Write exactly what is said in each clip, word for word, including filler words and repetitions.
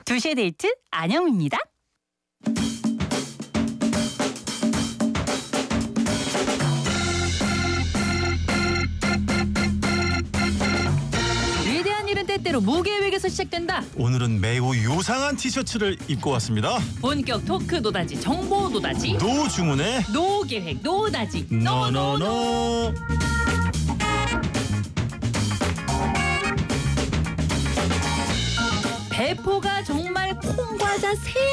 두 시의 데이트 안영입니다. 위대한 일은 때때로 무계획에서 시작된다. 오늘은 매우 요상한 티셔츠를 입고 왔습니다. 본격 토크 노다지, 정보 노다지, 노중훈의 노계획 노다지. 노노노. 배포가 정말 콩과자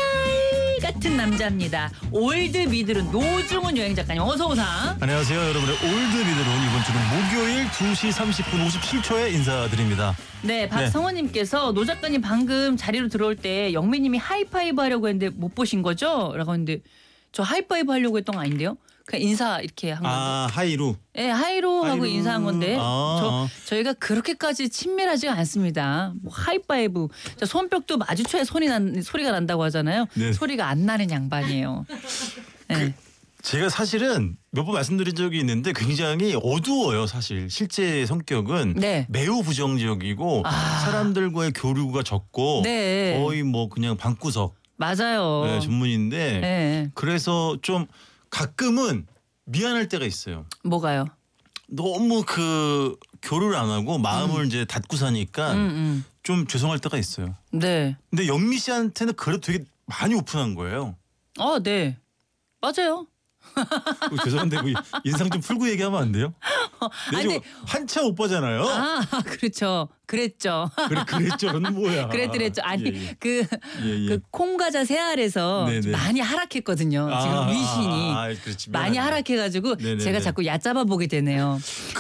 새알 같은 남자입니다. 올드 미들은 노중훈 여행 작가님, 어서 오사. 안녕하세요. 여러분의 올드 미드론 이번 주는 목요일 두 시 삼십 분 오십칠 초에 인사드립니다. 네, 박성원님께서 노 작가님 방금 자리로 들어올 때 영미님이 하이파이브 하려고 했는데 못 보신 거죠? 라고 했는데 저 하이파이브 하려고 했던 거 아닌데요? 그냥 인사 이렇게 한 건데. 아, 하이루. 네, 하이로 하고 하이루. 인사한 건데 아, 저 아. 저희가 그렇게까지 친밀하지가 않습니다. 뭐 하이파이브, 저 손뼉도 마주쳐야 소리 난 소리가 난다고 하잖아요. 네. 소리가 안 나는 양반이에요. 네. 제가 사실은 몇 번 말씀드린 적이 있는데 굉장히 어두워요. 사실 실제 성격은 네. 매우 부정적이고 아. 사람들과의 교류가 적고 네. 거의 뭐 그냥 방구석 맞아요. 네, 전문인데 네. 그래서 좀 가끔은 미안할 때가 있어요. 뭐가요? 너무 그 교류를 안 하고 마음을 음. 이제 닫고 사니까 음, 음. 좀 죄송할 때가 있어요. 네. 근데 영미 씨한테는 그래도 되게 많이 오픈한 거예요. 어, 네. 맞아요. 어, 죄송한데 뭐 인상 좀 풀고 얘기하면 안 돼요? 내 아니, 지금 한참 오빠잖아요. 아, 그렇죠. 그랬죠. 그래 그랬죠는 뭐야? 그랬더랬죠. 아니 예, 예. 그, 예, 예. 그 콩과자 새알에서 네네. 많이 하락했거든요. 지금 아, 위신이 아, 아, 그렇지, 많이 미안하네. 하락해가지고 네네네. 제가 자꾸 얕잡아 보게 되네요.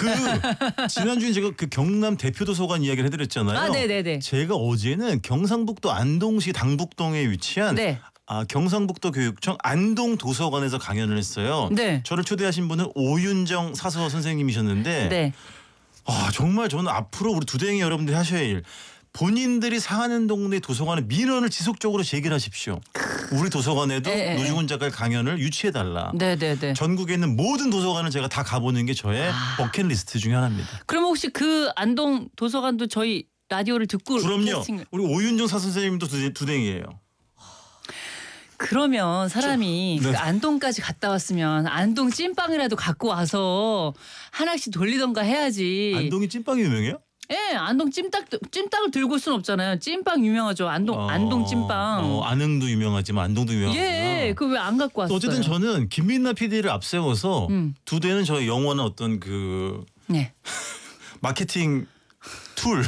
그 지난주에 제가 그 경남 대표도서관 이야기를 해드렸잖아요. 아, 네네네. 제가 어제는 경상북도 안동시 당북동에 위치한 네. 아, 경상북도 교육청 안동 도서관에서 강연을 했어요. 네. 저를 초대하신 분은 오윤정 사서 선생님이셨는데 네. 아, 정말 저는 앞으로 우리 두댕이 여러분들이 하셔야 할 일. 본인들이 사는 동네 도서관에 민원을 지속적으로 제기하십시오. 우리 도서관에도 에, 에, 노중훈 작가의 강연을 유치해달라. 네네네. 전국에 있는 모든 도서관을 제가 다 가보는 게 저의 아. 버킷리스트 중에 하나입니다. 그럼 혹시 그 안동 도서관도 저희 라디오를 듣고 그럼요. 캐스팅... 우리 오윤정 사 선생님도 두댕, 두댕이에요. 그러면 사람이 저, 네. 그 안동까지 갔다 왔으면 안동 찐빵이라도 갖고 와서 하나씩 돌리던가 해야지. 안동이 찐빵이 유명해요? 예, 안동 찜닭 찜닭을 들고 올 수는 없잖아요. 찜빵 유명하죠. 안동 어, 안동 찜빵. 어, 안흥도 유명하지만 안동도 유명하구나. 예, 그 왜 안 갖고 왔어요? 어쨌든 저는 김민나 피디를 앞세워서 음. 두 대는 저의 영원한 어떤 그 네. 마케팅 툴.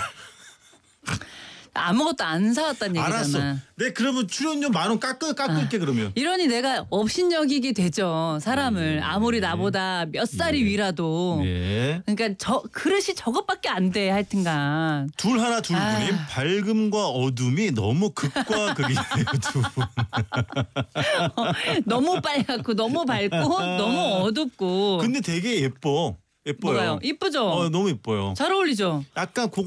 아무것도 안 사왔다는 얘기잖아. 알았어. 네, 그러면 출연료 만 원 깎을 깎을게 그러면. 이러니 내가 업신여기게 되죠. 사람을 네. 아무리 나보다 몇 살이 네. 위라도. 네. 그러니까 저 그릇이 저것밖에 안 돼. 하여튼간. 둘 하나 둘 아. 분이 밝음과 어둠이 너무 극과 극이에요 두 분. 너무 빨갛고 너무 밝고 너무 어둡고. 근데 되게 예뻐. 예뻐요. 뭐가요? 이쁘죠? 어, 너무 예뻐요. 잘 어울리죠? 약간